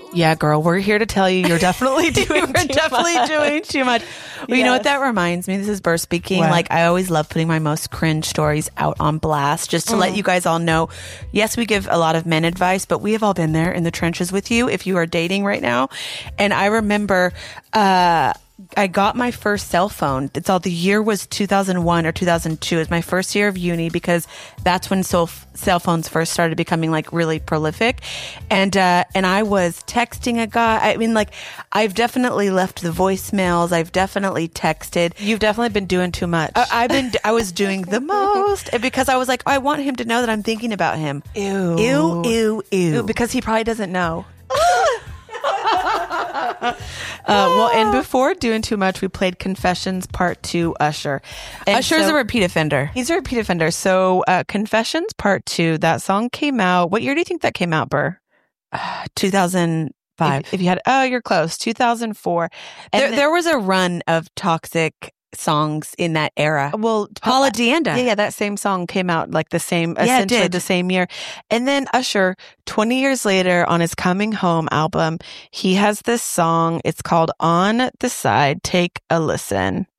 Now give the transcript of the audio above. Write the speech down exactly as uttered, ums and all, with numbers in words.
Yeah, girl, we're here to tell you you're definitely doing We're too definitely much. doing too much. Well, you know what Yes. that reminds me? This is Burr speaking. What? Like, I always love putting my most cringe stories out on blast just to Mm. let you guys all know. Yes, we give a lot of men advice, but we have all been there in the trenches with you if you are dating right now. And I remember, uh, I got my first cell phone. It's all the year was two thousand one or two thousand two. It was my first year of uni because that's when cell, cell phones first started becoming like really prolific. And, uh, and I was texting a guy. I mean, like, I've definitely left the voicemails. I've definitely texted. You've definitely been doing too much. I, I've been, I was doing the most because I was like, I want him to know that I'm thinking about him. Ew. Ew, ew, ew. Ew, because he probably doesn't know. Uh, well, and before doing too much, we played Confessions Part Two, Usher. And Usher's so- a repeat offender. He's a repeat offender. So, uh, Confessions Part Two, that song came out. What year do you think that came out, Burr? two thousand five. If, if you had, oh, you're close. two thousand four. And There, then- there was a run of toxic songs in that era. well, Paula Deanda. Yeah, yeah, that same song came out like the same, Yeah, it essentially did. the same year. And then Usher, twenty years later on his Coming Home album, he has this song. It's called On the Side. Take a listen.